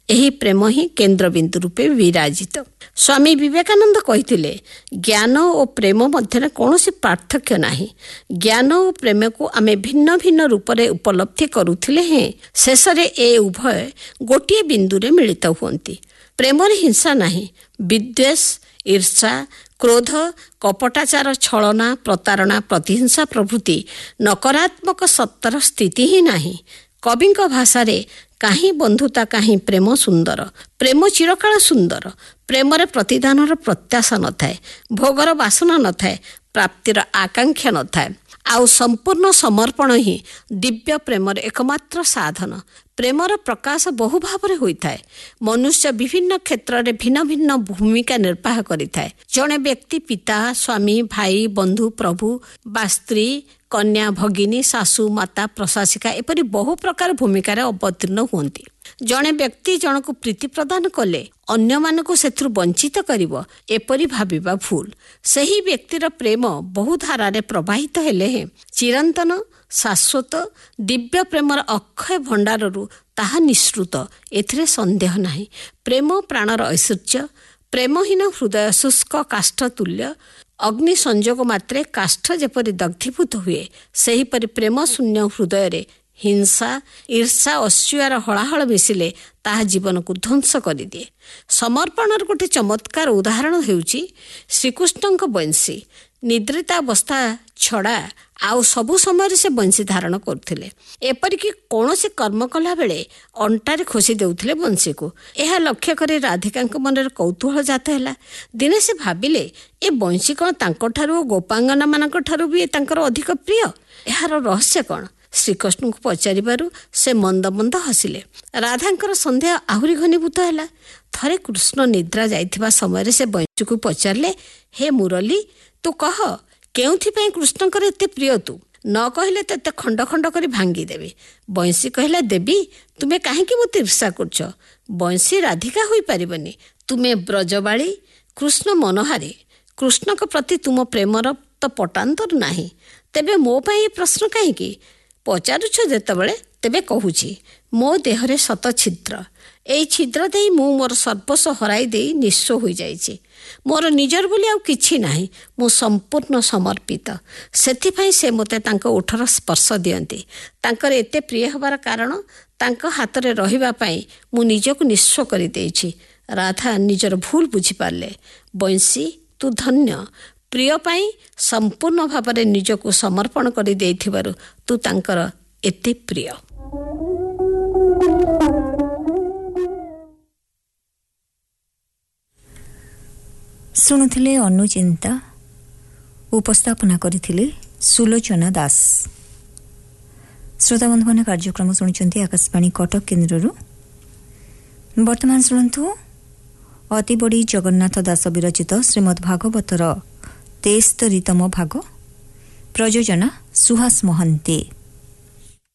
ଏହି ପ୍ରେମ ହିଁ କେନ୍ଦ୍ରବିନ୍ଦୁ ରୂପେ ବିରାଜିତ। ସ୍ୱାମୀ ବିବେକାନନ୍ଦ କହିଥିଲେ, ଜ୍ଞାନ ଓ ପ୍ରେମ ମଧ୍ୟରେ କୌଣସି ପାର୍ଥକ୍ୟ ନାହିଁ। ଜ୍ଞାନ ଓ ପ୍ରେମକୁ ଆମେ ଭିନ୍ନ ଭିନ୍ନ ରୂପରେ ଉପଲବ୍ଧି କରୁଥିଲେ ହେଁ ଶେଷରେ ଏ ଉଭୟ ଗୋଟିଏ ବିନ୍ଦୁରେ ମିଳିତ ହୁଅନ୍ତି। ପ୍ରେମରେ ହିଂସା ନାହିଁ। ବିଦ୍ୱେଷ, ଈର୍ଷା, କ୍ରୋଧ, କପଟାଚାର, ଛଳନା, ପ୍ରତାରଣା, ପ୍ରତିହିଂସା ପ୍ରଭୃତି ନକାରାତ୍ମକ ସତ୍ତାର ସ୍ଥିତି ହିଁ ନାହିଁ। କବିଙ୍କ ଭାଷାରେ କାହିଁ ବନ୍ଧୁତା କାହିଁ ପ୍ରେମ ସୁନ୍ଦର। ପ୍ରେମ ଚିରକାଳ ସୁନ୍ଦର। ପ୍ରେମରେ ପ୍ରତିଦାନର ପ୍ରତ୍ୟାଶା ନଥାଏ, ଭୋଗର ବାସନା ନଥାଏ, ପ୍ରାପ୍ତିର ଆକାଂକ୍ଷା ନଥାଏ। ଆଉ ସମ୍ପୂର୍ଣ୍ଣ ସମର୍ପଣ ହିଁ ଦିବ୍ୟ ପ୍ରେମର ଏକମାତ୍ର ସାଧନ। ପ୍ରେମର ପ୍ରକାଶ ବହୁ ଭାବରେ ହୋଇଥାଏ। ମନୁଷ୍ୟ ବିଭିନ୍ନ କ୍ଷେତ୍ରରେ ଭିନ୍ନ ଭିନ୍ନ ଭୂମିକା ନିର୍ବାହ କରିଥାଏ। ଜଣେ ବ୍ୟକ୍ତି ପିତା, ସ୍ୱାମୀ, ଭାଇ, ବନ୍ଧୁ, ପ୍ରଭୁ ବା ସ୍ତ୍ରୀ, କନ୍ୟା, ଭଗିନୀ, ଶାଶୁ, ମାତା, ପ୍ରଶାସିକା ଏପରି ବହୁ ପ୍ରକାର ଭୂମିକାରେ ଅବତୀର୍ଣ୍ଣ ହୁଅନ୍ତି। ଜଣେ ବ୍ୟକ୍ତି ଜଣକୁ ପ୍ରୀତି ପ୍ରଦାନ କଲେ ଅନ୍ୟମାନଙ୍କୁ ସେଥିରୁ ବଞ୍ଚିତ କରିବ, ଏପରି ଭାବିବା ଭୁଲ। ସେହି ବ୍ୟକ୍ତିର ପ୍ରେମ ବହୁ ଧାରାରେ ପ୍ରବାହିତ ହେଲେ ହେଁ ଚିରନ୍ତନ, ଶାଶ୍ୱତ, ଦିବ୍ୟ ପ୍ରେମର ଅକ୍ଷୟ ଭଣ୍ଡାରରୁ ତାହା ନିଃସୃତ, ଏଥିରେ ସନ୍ଦେହ ନାହିଁ। ପ୍ରେମ ପ୍ରାଣର ଐଶ୍ୱର୍ଯ୍ୟ। ପ୍ରେମହୀନ ହୃଦୟ ଶୁଷ୍କ କାଷ୍ଠ ତୁଲ୍ୟ। ଅଗ୍ନି ସଂଯୋଗ ମାତ୍ରେ କାଷ୍ଠ ଯେପରି ଦଗ୍ଧୀଭୂତ ହୁଏ, ସେହିପରି ପ୍ରେମ ଶୂନ୍ୟ ହୃଦୟରେ ହିଂସା, ଈର୍ଷା, ଅସୂୟାର ହଳାହଳ ମିଶିଲେ ତାହା ଜୀବନକୁ ଧ୍ୱଂସ କରିଦିଏ। ସମର୍ପଣର ଗୋଟିଏ ଚମତ୍କାର ଉଦାହରଣ ହେଉଛି ଶ୍ରୀକୃଷ୍ଣଙ୍କ ବଂଶୀ। ନିଦ୍ରିତାବସ୍ଥା ଛଡ଼ା ଆଉ ସବୁ ସମୟରେ ସେ ବଂଶୀ ଧାରଣ କରୁଥିଲେ। ଏପରିକି କୌଣସି କର୍ମ କଲା ବେଳେ ଅଣ୍ଟାରେ ଖୋସି ଦେଉଥିଲେ ବଂଶୀକୁ। ଏହା ଲକ୍ଷ୍ୟ କରି ରାଧିକାଙ୍କ ମନରେ କୌତୂହଳ ଜାତ ହେଲା। ଦିନେ ସେ ଭାବିଲେ, ଏ ବଂଶୀ କ'ଣ ତାଙ୍କଠାରୁ ଓ ଗୋପାଙ୍ଗନାମାନଙ୍କ ଠାରୁ ବି ତାଙ୍କର ଅଧିକ ପ୍ରିୟ? ଏହାର ରହସ୍ୟ କ'ଣ? ଶ୍ରୀକୃଷ୍ଣଙ୍କୁ ପଚାରିବାରୁ ସେ ମନ୍ଦ ମନ୍ଦ ହସିଲେ। ରାଧାଙ୍କର ସନ୍ଦେହ ଆହୁରି ଘନୀଭୂତ ହେଲା। ଥରେ କୃଷ୍ଣ ନିଦ୍ରା ଯାଇଥିବା ସମୟରେ ସେ ବଂଶୀକୁ ପଚାରିଲେ, ହେ ମୁରଲି, ତୁ କହ, କେଉଁଥିପାଇଁ କୃଷ୍ଣଙ୍କର ଏତେ ପ୍ରିୟ ତୁ? ନ କହିଲେ ତ ଏତେ ଖଣ୍ଡ ଖଣ୍ଡ କରି ଭାଙ୍ଗିଦେବି। ବଂଶୀ କହିଲା, ଦେବୀ, ତୁମେ କାହିଁକି ମୋତେ ଈର୍ଷା କରୁଛ? ବଂଶୀ ରାଧିକା ହୋଇପାରିବନି। ତୁମେ ବ୍ରଜବାଳୀ, କୃଷ୍ଣ ମନୋହାରୀ। କୃଷ୍ଣଙ୍କ ପ୍ରତି ତୁମ ପ୍ରେମର ତ ପଟାନ୍ତର ନାହିଁ। ତେବେ ମୋ ପାଇଁ ଏ ପ୍ରଶ୍ନ କାହିଁକି? ପଚାରୁଛ ଯେତେବେଳେ ତେବେ କହୁଛି, ମୋ ଦେହରେ ଶତ ଛିଦ୍ର। ଏଇ ଛିଦ୍ର ଦେଇ ମୁଁ ମୋର ସର୍ବସ୍ୱ ହରାଇ ଦେଇ ନିଃସ୍ୱ ହୋଇଯାଇଛି। ମୋର ନିଜର ବୋଲି ଆଉ କିଛି ନାହିଁ। ମୁଁ ସମ୍ପୂର୍ଣ୍ଣ ସମର୍ପିତ। ସେଥିପାଇଁ ସେ ମୋତେ ତାଙ୍କ ଓଠର ସ୍ପର୍ଶ ଦିଅନ୍ତି। ତାଙ୍କର ଏତେ ପ୍ରିୟ ହେବାର କାରଣ, ତାଙ୍କ ହାତରେ ରହିବା ପାଇଁ ମୁଁ ନିଜକୁ ନିଃସ୍ୱ କରିଦେଇଛି। ରାଧା ନିଜର ଭୁଲ ବୁଝିପାରିଲେ। ବଂଶୀ, ତୁ ଧନ୍ୟ। ପ୍ରିୟ ପାଇଁ ସମ୍ପୂର୍ଣ୍ଣ ଭାବରେ ନିଜକୁ ସମର୍ପଣ କରିଦେଇଥିବାରୁ ତୁ ତାଙ୍କର ଏତେ ପ୍ରିୟ। ଶୁଣୁଥିଲେ ଅନୁଚିନ୍ତା। ଉପସ୍ଥାପନା କରିଥିଲେ ସୁଲୋଚନା ଦାସ। ଶ୍ରୋତାବନ୍ଧୁମାନେ କାର୍ଯ୍ୟକ୍ରମ ଶୁଣୁଛନ୍ତି ଆକାଶବାଣୀ କଟକ କେନ୍ଦ୍ରରୁ। ବର୍ତ୍ତମାନ ଶୁଣନ୍ତୁ ଅତିବଡ଼ି ଜଗନ୍ନାଥ ଦାସ ବିରଚିତ ଶ୍ରୀମଦ୍ ଭାଗବତର 73ତମ ଭାଗ। ପ୍ରଯୋଜନା ସୁହାସ ମହାନ୍ତି।